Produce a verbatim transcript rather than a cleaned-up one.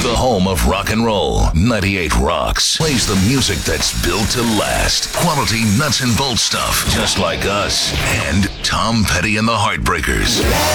The home of rock and roll. ninety-eight Rocks plays the music that's built to last. Quality nuts and bolts stuff, just like us. And Tom Petty and the Heartbreakers.